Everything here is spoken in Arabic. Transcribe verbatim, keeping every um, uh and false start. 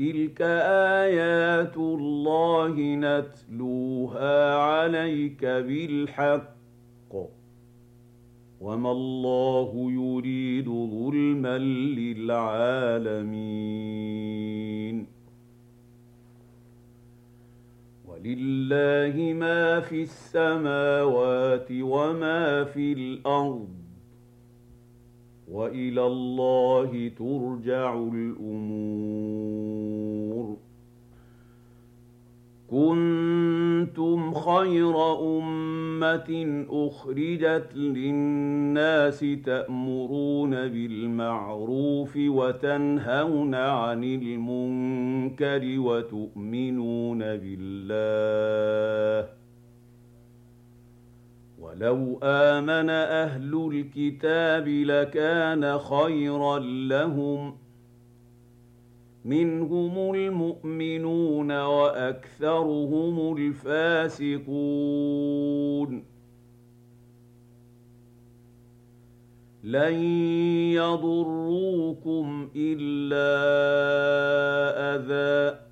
تِلْكَ آيَاتُ اللَّهِ نَتْلُوهَا عَلَيْكَ بِالْحَقِّ ۗ وَمَا اللَّهُ يُرِيدُ ظُلْمًا لِّلْعَالَمِينَ وَلِلَّهِ مَا فِي السَّمَاوَاتِ وَمَا فِي الْأَرْضِ ۚ وَإِلَى اللَّهِ تُرْجَعُ الْأُمُورُ كُنتُمْ خَيْرَ أُمَّةٍ أُخْرِجَتْ لِلنَّاسِ تَأْمُرُونَ بِالْمَعْرُوفِ وَتَنْهَوْنَ عَنِ الْمُنكَرِ وَتُؤْمِنُونَ بِاللَّهِ ۗ وَلَوْ آمَنَ أَهْلُ الْكِتَابِ لَكَانَ خَيْرًا لَّهُم ۚ مِّنْهُمُ الْمُؤْمِنُونَ وَأَكْثَرُهُمُ الْفَاسِقُونَ لَن يَضُرُّوكُمْ إِلَّا أَذًى